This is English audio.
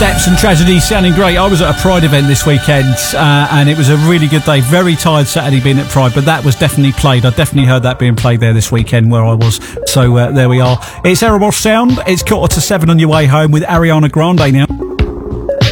Steps and Tragedy sounding great. I was at a Pride event this weekend, and it was a really good day. Very tired Saturday being at Pride, but that was definitely played. I definitely heard that being played there this weekend where I was. So there we are. It's Erebos Sound. It's 6:45 on your way home with Ariana Grande now.